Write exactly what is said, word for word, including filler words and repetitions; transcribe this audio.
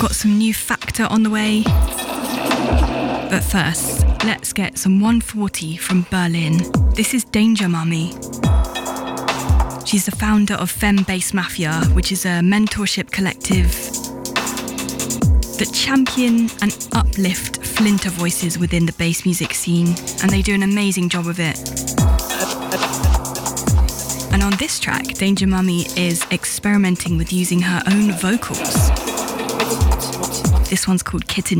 got some new Factor on the way. But first, let's get some one forty from Berlin. This is Danger Mummy. She's the founder of Femme Bass Mafia, which is a mentorship collective that champion and uplift flinter voices within the bass music scene, and they do an amazing job of it. And on this track, Danger Mummy is experimenting with using her own vocals. This one's called Kitten